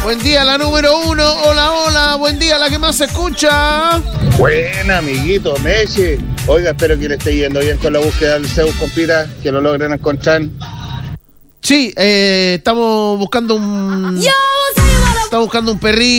Buen día, la número 1. Hola, hola. Buen día, la que más se escucha. Buena, amiguito, Messi. Oiga, espero que le esté yendo bien con la búsqueda del Zeus, compita, que lo logren encontrar. Sí, estamos buscando un perrito.